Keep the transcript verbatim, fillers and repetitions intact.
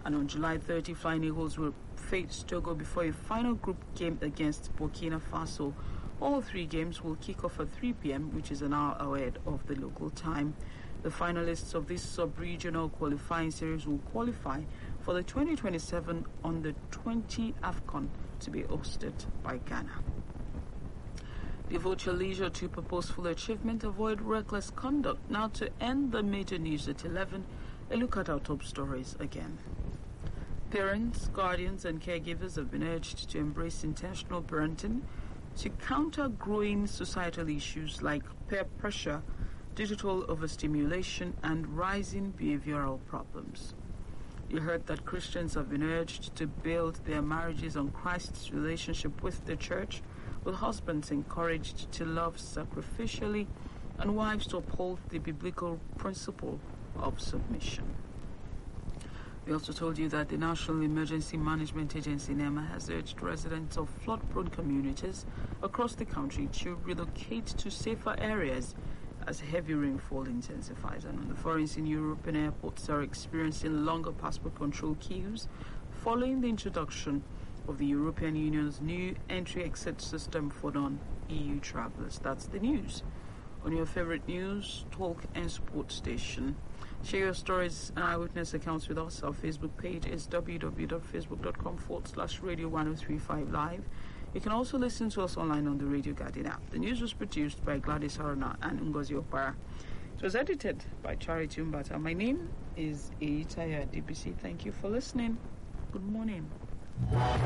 And on July thirtieth, Flying Eagles will face Togo before a final group game against Burkina Faso. All three games will kick off at three p.m., which is an hour ahead of the local time. The finalists of this sub-regional qualifying series will qualify for the twenty twenty-seven Under twenty AFCON to be hosted by Ghana. Devote your leisure to purposeful achievement, avoid reckless conduct. Now to end the major news at eleven, a look at our top stories again. Parents, guardians and caregivers have been urged to embrace intentional parenting to counter growing societal issues like peer pressure, digital overstimulation, and rising behavioral problems. You heard that Christians have been urged to build their marriages on Christ's relationship with the church, with husbands encouraged to love sacrificially and wives to uphold the biblical principle of submission. We also told you that the National Emergency Management Agency, NEMA, has urged residents of flood-prone communities across the country to relocate to safer areas as heavy rainfall intensifies. And on the foreign scene, European airports are experiencing longer passport control queues following the introduction of the European Union's new entry-exit system for non-E U travelers. That's the news on your favorite news, talk and sports station. Share your stories and eyewitness accounts with us. Our Facebook page is www.facebook.com forward slash radio 1035 live. You can also listen to us online on the Radio Guardian app. The news was produced by Gladys Haruna and Ngozi Opara. It was edited by Charity Umbata. My name is Eitaya D B C. Thank you for listening. Good morning.